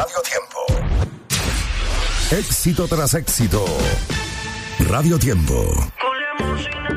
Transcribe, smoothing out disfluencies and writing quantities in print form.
Radio Tiempo. Éxito tras éxito. Radio Tiempo. Con la música.